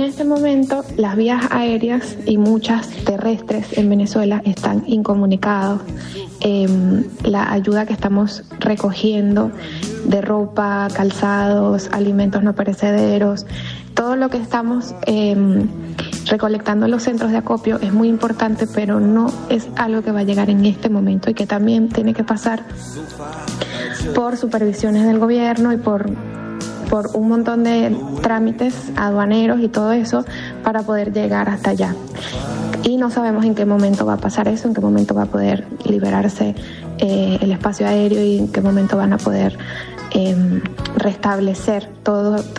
este momento las vías aéreas y muchas terrestres en Venezuela están incomunicados. La ayuda que estamos recogiendo de ropa, calzados, alimentos no perecederos, todo lo que estamos recolectando en los centros de acopio es muy importante, pero no es algo que va a llegar en este momento y que también tiene que pasar por supervisiones del gobierno y por un montón de trámites aduaneros y todo eso para poder llegar hasta allá. Y no sabemos en qué momento va a pasar eso, en qué momento va a poder liberarse el espacio aéreo y en qué momento van a poder restablecer todo